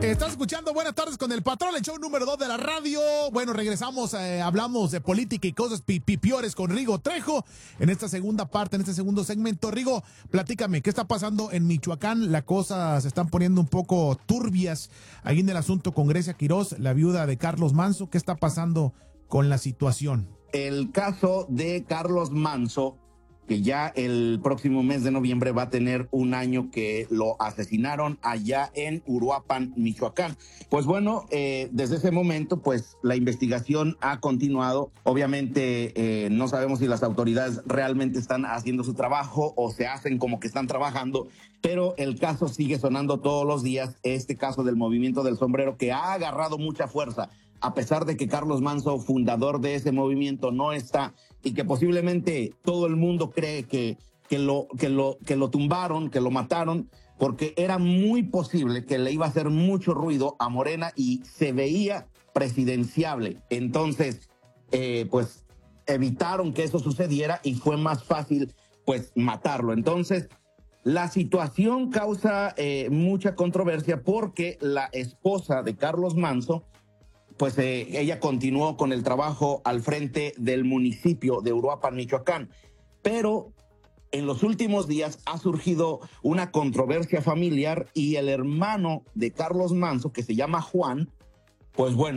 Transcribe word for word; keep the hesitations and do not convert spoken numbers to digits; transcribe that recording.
Estás escuchando Buenas Tardes con el Patrón, el show número dos de la radio. Bueno, regresamos, eh, hablamos de política y cosas pipiores con Rigo Trejo en esta segunda parte, en este segundo segmento. Rigo, platícame, ¿qué está pasando en Michoacán? Las cosas se están poniendo un poco turbias ahí en el asunto con Grecia Quiroz, la viuda de Carlos Manzo. ¿Qué está pasando con la situación? El caso de Carlos Manzo, que ya el próximo mes de noviembre va a tener un año que lo asesinaron allá en Uruapan, Michoacán. Pues bueno, eh, desde ese momento, pues la investigación ha continuado. Obviamente eh, no sabemos si las autoridades realmente están haciendo su trabajo o se hacen como que están trabajando, pero el caso sigue sonando todos los días. Este caso del movimiento del sombrero, que ha agarrado mucha fuerza, a pesar de que Carlos Manzo, fundador de ese movimiento, no está, y que posiblemente todo el mundo cree que, que, lo, que, lo, que lo tumbaron, que lo mataron, porque era muy posible que le iba a hacer mucho ruido a Morena y se veía presidenciable. Entonces, eh, pues evitaron que eso sucediera y fue más fácil, pues, matarlo. Entonces, la situación causa eh, mucha controversia porque la esposa de Carlos Manzo, pues eh, ella continuó con el trabajo al frente del municipio de Uruapan, Michoacán. Pero en los últimos días ha surgido una controversia familiar y el hermano de Carlos Manzo, que se llama Juan, pues bueno,